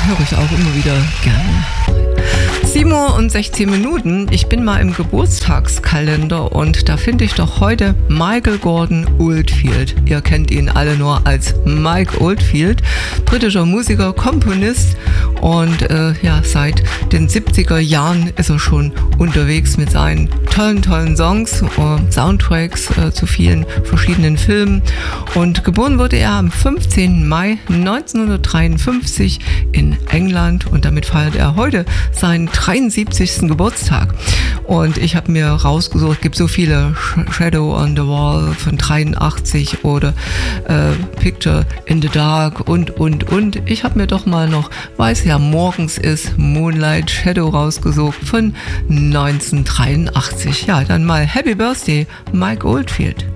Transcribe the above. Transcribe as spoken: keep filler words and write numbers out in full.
höre ich auch immer wieder gerne. sieben Uhr und sechzehn Minuten. Ich bin mal im Geburtstagskalender und da finde ich doch heute Michael Gordon Oldfield. Ihr kennt ihn alle nur als Mike Oldfield, britischer Musiker, Komponist und äh, ja, seit den siebziger Jahren ist er schon unterwegs mit seinen tollen, tollen Songs, äh, Soundtracks äh, zu vielen verschiedenen Filmen. Und geboren wurde er am fünfzehnten Mai neunzehnhundertdreiundfünfzig in England und damit feiert er heute seinen dreiundsiebzigsten Geburtstag. Und ich habe mir rausgesucht, es gibt so viele, Shadow on the Wall von dreiundachtzig oder äh, Picture in the Dark und, und, und. Ich habe mir doch mal noch, weil es ja morgens ist, Moonlight Shadow rausgesucht von neunzehnhundertdreiundachtzig. Ja, dann mal Happy Birthday, Mike Oldfield.